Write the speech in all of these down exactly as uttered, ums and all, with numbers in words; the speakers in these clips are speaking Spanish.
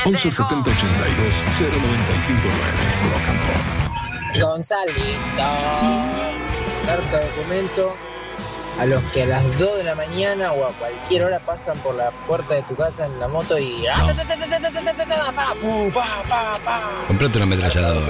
once setenta ochenta y dos cero noventa y cinco nueve. Rock and Pop. Gonzalito. Sí. Carta documento a los que a las dos de la mañana o a cualquier hora pasan por la puerta de tu casa en la moto y... No. Comprate una ametralladora.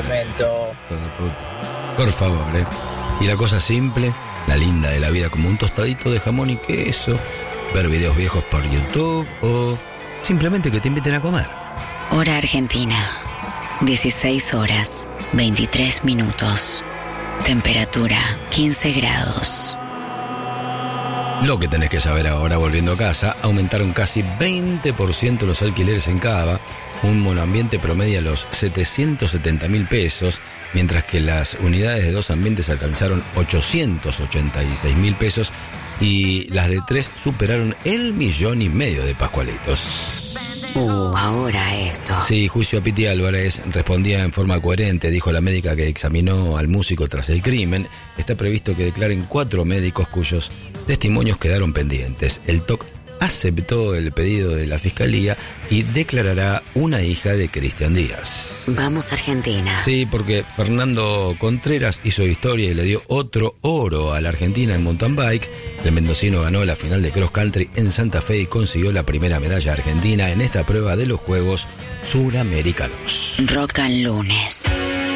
Por favor, eh. Y la cosa simple, la linda de la vida, como un tostadito de jamón y queso, ver videos viejos por YouTube o simplemente que te inviten a comer. Hora Argentina, dieciséis horas, veintitrés minutos. Temperatura, quince grados. Lo que tenés que saber ahora, volviendo a casa, aumentaron casi veinte por ciento los alquileres en Cava. Un monoambiente promedia los setecientos setenta mil pesos, mientras que las unidades de dos ambientes alcanzaron ochocientos ochenta y seis mil pesos y las de tres superaron el millón y medio de pascualitos. Uh, ahora esto. Sí, juicio a Piti Álvarez respondía en forma coherente, dijo la médica que examinó al músico tras el crimen. Está previsto que declaren cuatro médicos cuyos testimonios quedaron pendientes. El T O C aceptó el pedido de la fiscalía y declarará una hija de Cristian Díaz. Vamos a Argentina. Sí, porque Fernando Contreras hizo historia y le dio otro oro a la Argentina en mountain bike. El mendocino ganó la final de cross country en Santa Fe y consiguió la primera medalla argentina en esta prueba de los Juegos Suramericanos. Rock and Lunes.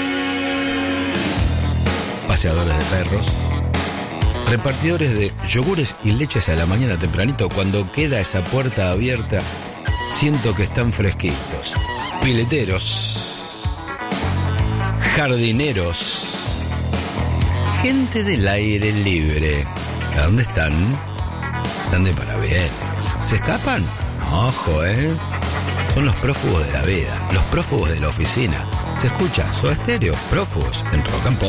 Paseadores de perros. Repartidores de yogures y leches a la mañana tempranito, cuando queda esa puerta abierta, siento que están fresquitos. Pileteros, jardineros, gente del aire libre. ¿A dónde están? Están de parabienes. ¿Se escapan? Ojo, ¿eh? Son los prófugos de la vida, los prófugos de la oficina. Se escucha Soda Stereo, prófugos en Rock and Pop.